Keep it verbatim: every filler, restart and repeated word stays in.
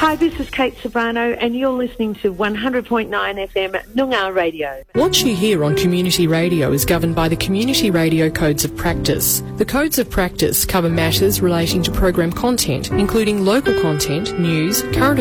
Hi, this is Kate Sobrano and you're listening to one hundred point nine F M Noongar Radio. What you hear on community radio is governed by the Community Radio Codes of Practice. The Codes of Practice cover matters relating to program content, including local content, news, current